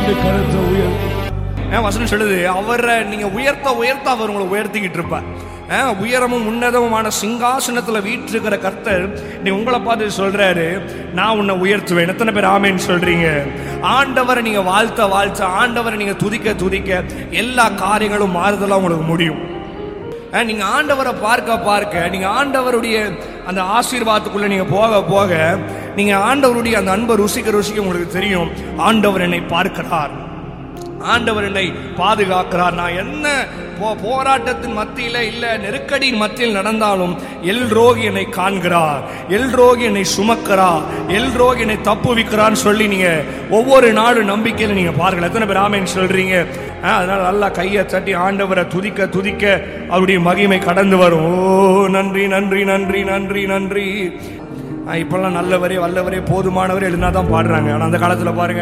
கருத்தை உயர்த்தி வசனம் சொல்லுது, அவரை நீங்க உயர்த்த உயர்த்த அவர் உங்களை உயர்த்திக்கிட்டு இருப்பார். உயரமும் உன்னதமுமான சிங்காசனத்துல வீற்றிருக்கிற கர்த்தர் நீ உங்களை பார்த்து சொல்றாரு, நான் உன்னை உயர்த்துவேன். எத்தனை பேர் ஆமேன்னு சொல்றீங்க? ஆண்டவரை நீங்க வாழ்த்த வாழ்த்த, ஆண்டவரை நீங்க துதிக்க துதிக்க எல்லா காரியங்களும் மாறுதலா உங்களுக்கு முடியும். நீங்க ஆண்டவரை பார்க்க பார்க்க, நீங்க ஆண்டவருடைய அந்த ஆசீர்வாதத்துக்குள்ள நீங்க போக போக, நீங்க ஆண்டவருடைய அந்த அன்பை ருசிக்க ருசிக்க உங்களுக்கு தெரியும், ஆண்டவர் என்னை பார்க்கிறார், ஆண்டவர் என்னை பாதுகாக்கிறார். நான் என்ன போராட்டத்தின் மத்தியில இல்ல நெருக்கடியின் மத்தியில் நடந்தாலும் எல்ரோகி என்னை காண்கிறார், எல்ரோகி என்னை சுமக்கிறார், எல்ரோகி என்னை தப்புவிக்கிறான்னு சொல்லி நீங்க ஒவ்வொரு நாளும் நம்பிக்கையில நீங்க பாருங்கள். எத்தனை பேர் ஆமென் சொல்றீங்க? அதனால நல்லா கையை தட்டி ஆண்டவரை துதிக்க துதிக்க அவருடைய மகிமை கடந்து வரும். ஓ நன்றி நன்றி நன்றி நன்றி நன்றி. இப்பெல்லாம் நல்லவரே வல்லவரே போதுமானவரே எழுதினாதான் பாடுறாங்க. ஆனா அந்த காலத்துல பாருங்க,